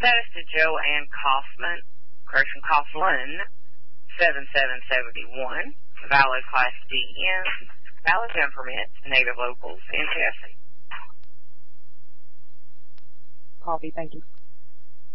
Status to Joanne Kaufman, Coughlin, 7771, valid Class DN, valid gun permit, native locals in Tennessee. Copy, thank you.